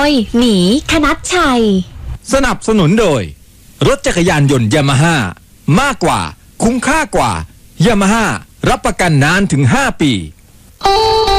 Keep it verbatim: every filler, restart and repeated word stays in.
ยหมีคณัชชัยสนับสนุนโดยรถจักรยานยนต์ยามาฮ่ามากกว่าคุ้มค่ากว่ายามาฮ่ารับประกันนานถึงห้าปี